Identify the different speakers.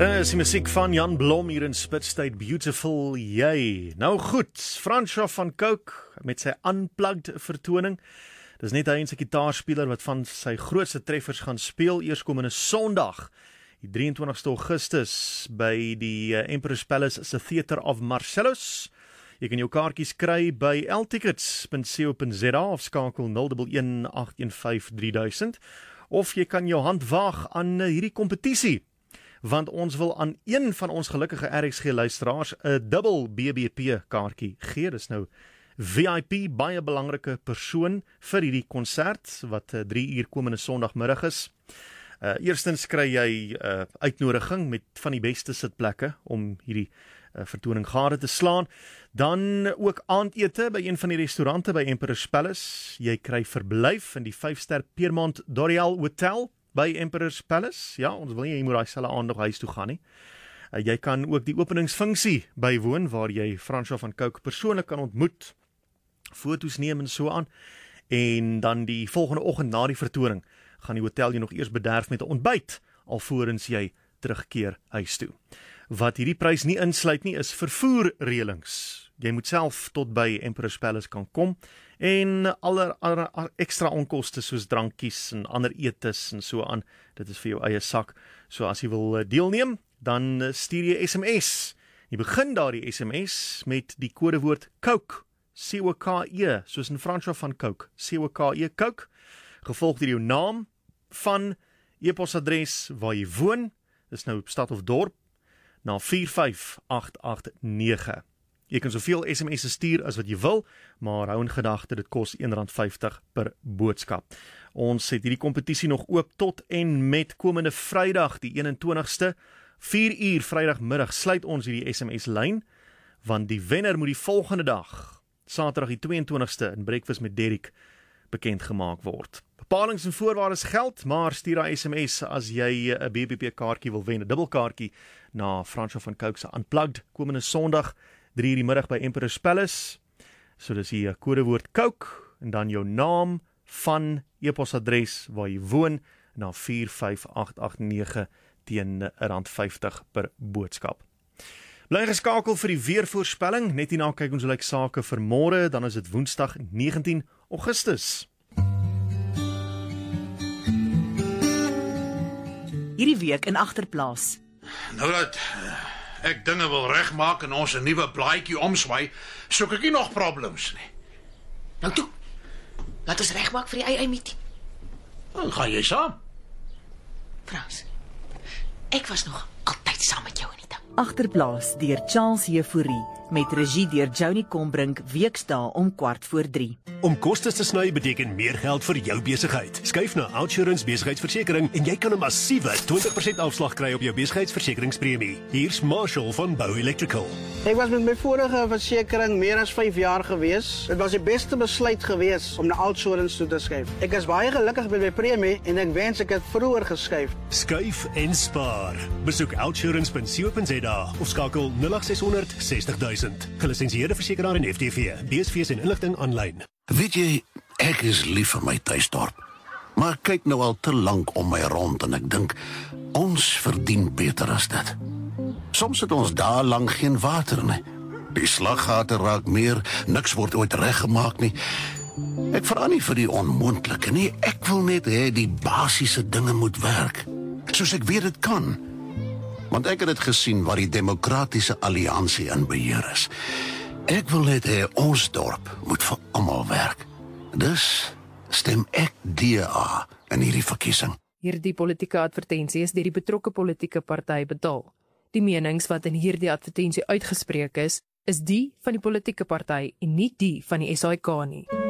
Speaker 1: Is die musiek van Jan Blom hier in Spitstyd, Beautiful Jy. Nou goed, Francois van Cooke met sy Unplugged vertoning. Dis net hy en sy gitaarspeler wat van sy grootste treffers gaan speel, eerskomende Sondag, die 23ste Augustus, by die Emperor's Palace se Theatre of Marcellus. Jy kan jou kaartjies kry by ltickets.co.za of skakel 011 815 3000, of jy kan jou hand waag aan hierdie kompetisie, want ons wil aan een van ons gelukkige RXG luisteraars 'n dubbel BBP kaartjie gee. Dis nou VIP, baie belangrike persoon vir hierdie konsert wat 3 uur komende Sondagmiddag is. Eerstens kry jy uitnodiging met van die beste sitplekke om hierdie vertoning gade te slaan. Dan ook aandete by een van die restaurante by Emperor's Palace. Jy kry verblyf in die 5-ster Piermont Doreal Hotel by Emperor's Palace. Ja, ons wil nie jy moet daai selfe aand nog huis toe gaan nie. Jy kan ook die openingsfunksie bywoon waar jy Francois van Cooke persoonlik kan ontmoet, foto's neem en so aan. En dan die volgende oggend na die vertoning gaan die hotel jy nog eers bederf met 'n ontbyt alvorens jy terugkeer huis toe. Wat hierdie prys nie insluit nie is vervoerreëlings. Jy moet self tot by Emperor's Palace kan kom en alle ekstra onkoste soos drankies en ander etes en so aan. Dit is vir jou eie sak. So as jy wil deelneem, dan stuur jy SMS. Jy begin daardie SMS met die kodewoord Cooke, C-O-K-E, soos in Francois van Cooke, C-O-K-E, Cooke, gevolg deur jou naam, van e-posadres waar jy woon, dis nou stad of dorp, na 45889. Jy kan soveel SMS'e stuur as wat jy wil, maar hou in gedagte, dit kos R1.50 per boodskap. Ons het hierdie kompetisie nog oop tot en met komende Vrydag, die 21ste, 4 uur Vrydagmiddag sluit ons hierdie SMS-lyn, want die wenner moet die volgende dag, Saterdag die 22ste, in Breakfast met Derek, bekend gemaak word. Bepalings en voorwaardes geld, maar stuur daai SMS as jy 'n BBP kaartjie wil wen, 'n dubbelkaartjie na Francois van Cooke se Unplugged komende Sondag, 3 uur die middag by Emperor's Palace. So dis die kodewoord Cooke en dan jou naam, van e-posadres waar jy woon na 45889 teen R1.50 per boodskap. Bly geskakel vir die weervoorspelling. Net hierna kyk ons hoe lyk sake vir môre, dan is dit Woensdag 19 Augustus.
Speaker 2: Hierdie week in Agterplaas.
Speaker 3: Nou dat ek dinge wil regmaak en ons 'n nuwe blaadjie omswaai, soek ek nie nog problems nie.
Speaker 4: Nou toe, laat ons regmaak vir die AI-meeting.
Speaker 3: Dan gaan jy saam.
Speaker 4: Frans, ek was nog altyd saam met jou in die ding.
Speaker 2: Agterplaas deur Charles Jefouri met regie deur Johnny Combrink, weksdae om 2:45.
Speaker 5: Om kostes te sny beteken meer geld vir jou besigheid. Skuif na OUTsurance besigheidsversekering en jy kan 'n massiewe 20% afslag kry op jou besigheidsversekeringspremie. Hier's Marshall van Bou Electrical.
Speaker 6: Ek was met my vorige versekering meer as 5 jaar gewees. Dit was die beste besluit gewees om na OUTsurance toe te skuif. Ek is baie gelukkig met my premie en ek wens ek het vroeër geskuif.
Speaker 5: Skuif en spaar. Besoek outsurance.co.za of skakel 0800 60 000. Gelisensieerde versekeraar en FTV. BSV's en inligting aanlyn.
Speaker 7: Weet jy, ek is lief vir my tuisdorp, maar ek kyk nou al te lank om my rond en ek dink, ons verdien beter as dit. Soms het ons daar lang geen water nie. Die slaggate raak meer, niks word ooit reggemaak nie. Ek vra nie vir die onmoontlike nie, ek wil net hê die basiese dinge moet werk, soos ek weet dit kan. Want ek het dit gesien waar die Demokratiese Alliansie in beheer is. Ek wil net hê ons dorp moet vir almal werk. Dus stem ek DA in hierdie verkiesing.
Speaker 8: Hierdie politieke advertensie is deur die betrokke politieke party betaal. Die menings wat in hierdie advertensie uitgespreek is die van die politieke party en nie die van die SAIK nie.